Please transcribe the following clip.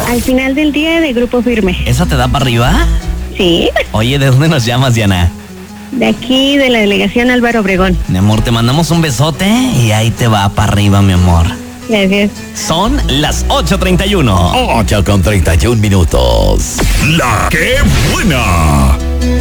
Al final del día de Grupo Firme. ¿Esa te da para arriba? Sí, Oye, ¿de dónde nos llamas, Diana? de aquí de la delegación Álvaro Obregón. Mi amor, te mandamos un besote y ahí te va para arriba, mi amor. Gracias. Son las 8:31. 8:31. La que buena.